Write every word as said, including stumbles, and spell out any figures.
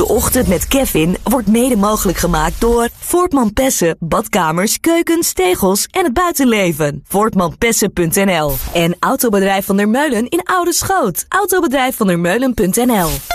De Ochtend met Kevin wordt mede mogelijk gemaakt door Voortman Pessen, badkamers, keukens, tegels en het buitenleven. voortman pessen punt n l en Autobedrijf Van der Meulen in Oude Schoot. Autobedrijf van der Meulen punt n l.